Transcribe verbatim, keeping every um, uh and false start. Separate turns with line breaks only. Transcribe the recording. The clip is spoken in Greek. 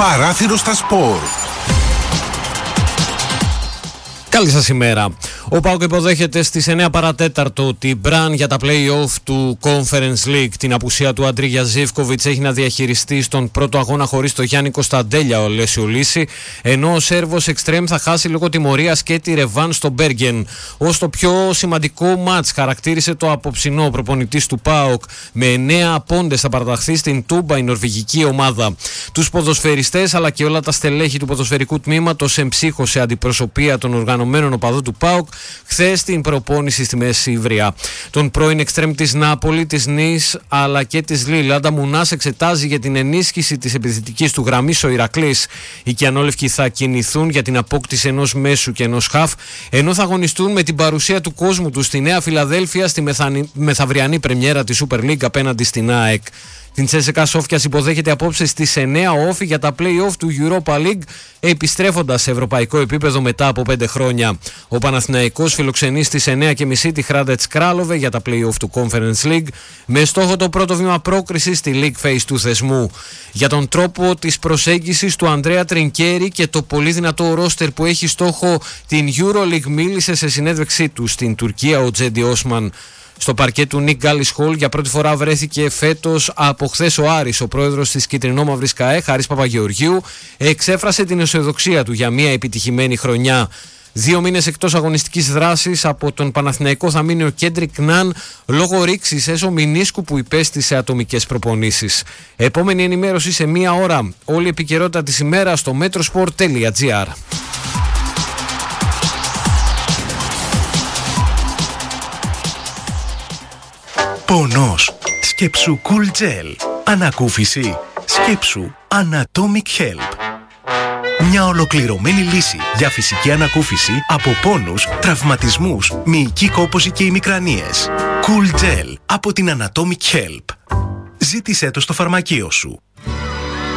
Παράθυρο στα σπορ.
Καλή σας ημέρα. Ο ΠΑΟΚ υποδέχεται στις εννιά παρά τέταρτο την Μπραν για τα play-off του Conference League. Την απουσία του Αντρίγια Ζίβκοβιτς έχει να διαχειριστεί στον πρώτο αγώνα χωρίς το Γιάννη Κωνσταντέλια ο Λέσιο Λύση, ενώ ο Σέρβος Εκστρέμ θα χάσει λόγω τιμωρίας και τη ρεβάν στο Μπέργεν. Ως το πιο σημαντικό μάτς χαρακτήρισε το απόψινό προπονητής του ΠΑΟΚ. Με εννέα πόντες θα παραταχθεί στην Τούμπα η νορβηγική ομάδα. Τους ποδοσφαιριστές αλλά και όλα τα στελέχη του ποδοσφαιρικού τμήματος εμψύχωσε αντιπροσωπεία των οργανωμένων οπαδών του ΠΑΟΚ χθες στην προπόνηση στη Μέση Ηβρία. Τον πρώην εξτρέμ της Νάπολη, της Νις αλλά και της Λίλ, Άντα Μουνάς, εξετάζει για την ενίσχυση της επιθετικής του γραμμής ο Ηρακλής. Οι κιανόλευκοι θα κινηθούν για την απόκτηση ενός μέσου και ενός χαφ, ενώ θα αγωνιστούν με την παρουσία του κόσμου του στη Νέα Φιλαδέλφια στη μεθανι... μεθαυριανή πρεμιέρα της Super League απέναντι στην ΑΕΚ. Την Τσέσσεκα Σόφιας υποδέχεται απόψε στις εννιά όφη για τα play-off του Europa League, επιστρέφοντας σε ευρωπαϊκό επίπεδο μετά από πέντε χρόνια. Ο Παναθηναϊκός φιλοξενεί στις εννιά και μισή τη Hrádec Králové για τα play-off του Conference League, με στόχο το πρώτο βήμα πρόκρισης στη League Phase του θεσμού. Για τον τρόπο της προσέγγισης του Ανδρέα Τρινκέρι και το πολύ δυνατό ρόστερ που έχει στόχο την EuroLeague μίλησε σε συνέντευξή του στην Τουρκία ο Τζέντι Όσμαν. Στο παρκέ του Νίκ Γκάλις Χολ για πρώτη φορά βρέθηκε φέτος από χθες ο Άρης. Ο πρόεδρος της κιτρινόμαυρης ΚΑΕ, Χαρίς Παπαγεωργίου, εξέφρασε την αισιοδοξία του για μια επιτυχημένη χρονιά. Δύο μήνες εκτός αγωνιστικής δράσης από τον Παναθηναϊκό θα μείνει ο Κέντρικ Ναν λόγω ρήξης έσω μηνίσκου που υπέστη σε ατομικές προπονήσεις. Επόμενη ενημέρωση σε μία ώρα. Όλη η επικαιρότητα της ημέρας στο metrosport τελεία gr.
Πονός. Σκέψου Cool Gel. Ανακούφιση. Σκέψου Anatomic Help. Μια ολοκληρωμένη λύση για φυσική ανακούφιση από πόνους, τραυματισμούς, μυϊκή κόπωση και ημικρανίες. Cool Gel από την Anatomic Help. Ζήτησέ το στο φαρμακείο σου.